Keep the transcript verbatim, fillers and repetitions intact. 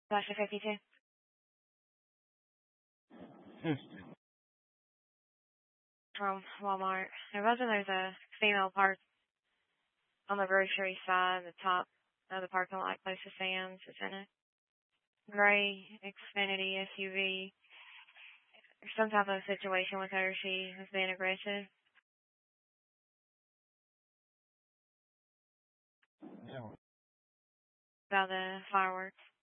Sasha fifty-two. Hmm. From Walmart. There wasn't there's a female parked on the grocery side, the top of the parking lot close to Sam's. It's in a gray Xfinity S U V. There's some type of situation with her. She was being aggressive Yeah. about the fireworks.